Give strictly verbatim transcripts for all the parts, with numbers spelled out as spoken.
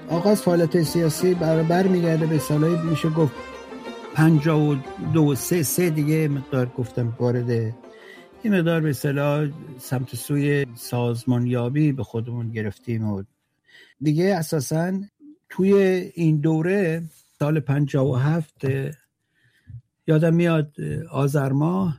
آغاز فعالیت سیاسی بر برمیگرده به سالهای میشه گفت پنجاه و دو سه سه دیگه مقدار گفتم وارد این مقدار به اصطلاح سمت سوی سازمانیابی به خودمون گرفتیم و دیگه اساساً توی این دوره سال پنجاه و هفت یادم میاد آذر ماه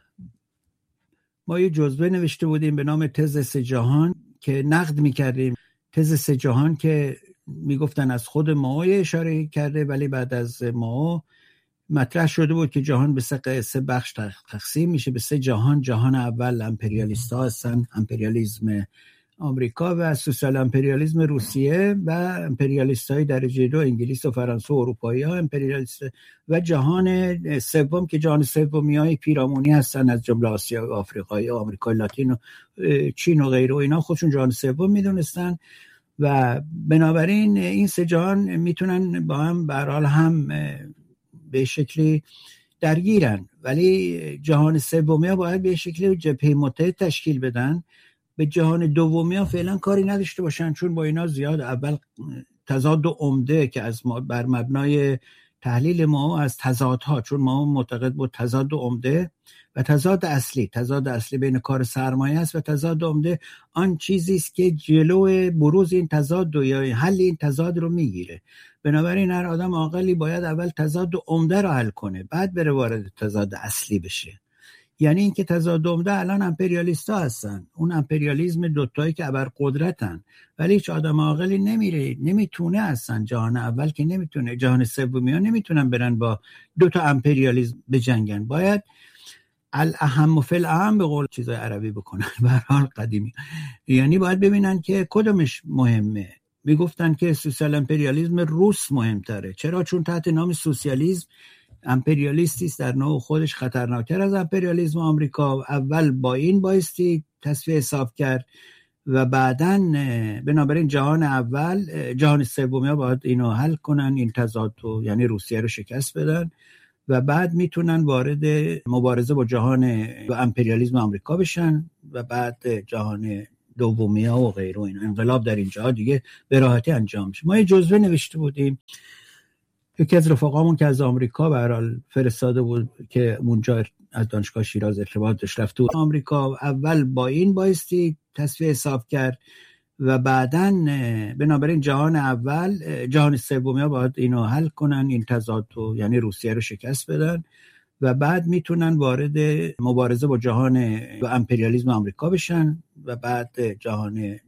ما یه جزوه نوشته بودیم به نام تز سه جهان که نقد میکردیم. تز سه جهان که میگفتن از خود مائو اشاره کرده، ولی بعد از مائو مطرح شده بود که جهان به سه سه بخش تقسیم میشه، به سه جهان. جهان اول امپریالیست ها هستن، امپریالیسم آمریکا و سوسیال امپریالیسم روسیه، و امپریالیست های درجه دو انگلیس و فرانسه و اروپایی ها امپریالیست، و جهان سوم که جهان سومی های پیرامونی هستن از جمله آسیا و آفریقایی و آمریکای لاتین و چین و غیره و اینا خودشون جهان سوم میدونستن. و بنابراین این سه جهان میتونن با هم به هر حال هم به شکلی درگیرن، ولی جهان سومی ها باید به شکلی جبهه متحد تشکیل بدن، به جهان دومی ها فعلا کاری نداشته باشن، چون با اینا زیاد اول تضاد و عمده که از ما بر مبنای تحلیل ما از تضادها، چون ما معتقد بود تضاد و عمده و تضاد اصلی، تضاد اصلی بین کار سرمایه است و تضاد عمده آن چیزی است که جلو بروز این تضاد یا حل این تضاد رو میگیره. بنابراین هر آدم عاقلی باید اول تضاد عمده رو حل کنه، بعد بره وارد تضاد اصلی بشه. یعنی اینکه تضاد عمده الان امپریالیستا هستن، اون امپریالیسم دوتایی که ابر قدرتن، ولی هیچ آدم عاقلی نمیره، نمیتونه هستن. جهان اول که نمیتونه، جهان سومی ها نمیتونن برن با دو تا امپریالیسم بجنگن، باید الاهم و فالاهم به قول چیزای عربی بکنن به هر حال قدیمی، یعنی باید ببینن که کدومش مهمه. میگفتن که سوسیال امپریالیسم روس مهمتره. چرا؟ چون تحت نام سوسیالیسم امپریالیستی است در نوع خودش خطرناکتر از امپریالیسم آمریکا. اول با این بایستی تصفیه حساب کرد و بعداً بنابراین جهان اول جهان سومی ها باید اینو حل کنن، این تضاد رو، یعنی روسیه رو شکست بدن و بعد میتونن وارد مبارزه با جهان و امپریالیسم آمریکا بشن و بعد جهان دومی ها و غیره. این انقلاب در اینجا دیگه به راحتی انجام میشه. ما یه جزوه نوشته بودیم، یکی از رفقامون که از آمریکا به هر حال فرستاده بود که اونجا از دانشگاه شیراز ارتباط داشت رفته بود آمریکا، اول با این بایستی تصفیه حساب کرد و بعداً بنابراین جهان اول جهان سومی ها باید اینو حل کنن، این تضاد رو، یعنی روسیه رو شکست بدن و بعد میتونن وارد مبارزه با جهان و امپریالیسم آمریکا بشن و بعد جهان